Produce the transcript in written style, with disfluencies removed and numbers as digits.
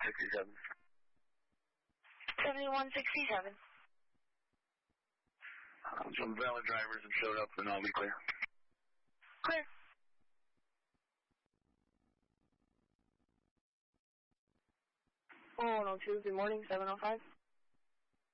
7167. 7167. Some valid drivers have showed up and I'll be clear. Clear. Oh, no, Tuesday morning, 7:05.